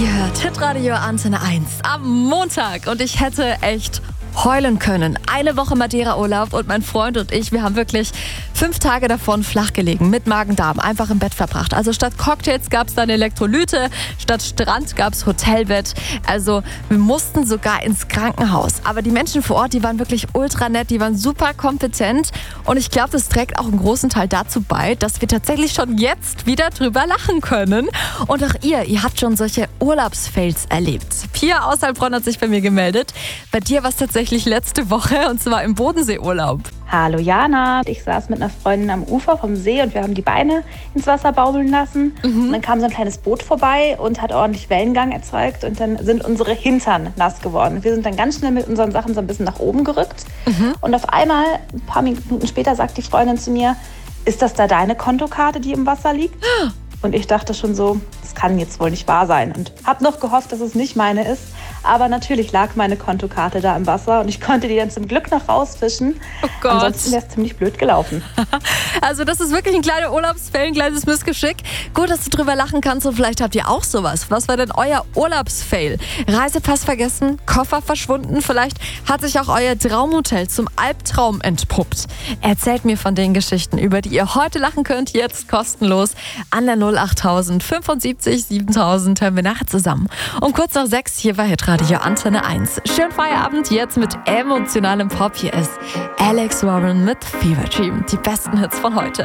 Ihr hört Hitradio Antenne 1 am Montag und ich hätte echt heulen können. Eine Woche Madeira-Urlaub und mein Freund und ich, wir haben wirklich 5 Tage davon flach gelegen, mit Magen-Darm, einfach im Bett verbracht. Also statt Cocktails gab es dann Elektrolyte, statt Strand gab es Hotelbett. Also wir mussten sogar ins Krankenhaus. Aber die Menschen vor Ort, die waren wirklich ultra nett, die waren super kompetent und ich glaube, das trägt auch einen großen Teil dazu bei, dass wir tatsächlich schon jetzt wieder drüber lachen können. Und auch ihr habt schon solche Urlaubsfails erlebt. Pia aus Heilbronn hat sich bei mir gemeldet. Bei dir war es tatsächlich letzte Woche und zwar im Bodenseeurlaub. Hallo Jana, ich saß mit einer Freundin am Ufer vom See und wir haben die Beine ins Wasser baumeln lassen. Und dann kam so ein kleines Boot vorbei und hat ordentlich Wellengang erzeugt und dann sind unsere Hintern nass geworden. Wir sind dann ganz schnell mit unseren Sachen so ein bisschen nach oben gerückt und auf einmal, ein paar Minuten später, sagt die Freundin zu mir, ist das da deine Kontokarte, die im Wasser liegt? Und ich dachte schon so, das kann jetzt wohl nicht wahr sein und habe noch gehofft, dass es nicht meine ist. Aber natürlich lag meine Kontokarte da im Wasser und ich konnte die dann zum Glück noch rausfischen. Oh Gott. Ansonsten wäre es ziemlich blöd gelaufen. Also das ist wirklich ein kleiner Urlaubsfail, ein kleines Missgeschick. Gut, dass du drüber lachen kannst und vielleicht habt ihr auch sowas. Was war denn euer Urlaubsfail? Reisepass vergessen, Koffer verschwunden, vielleicht hat sich auch euer Traumhotel zum Albtraum entpuppt. Erzählt mir von den Geschichten, über die ihr heute lachen könnt, jetzt kostenlos an der 08000 75 7000. Hören wir nachher zusammen. Um kurz nach 6 hier bei Hitradio Antenne 1. Schönen Feierabend jetzt mit emotionalem Pop. Hier ist Alex Warren mit Fever Dream. Die besten Hits von heute.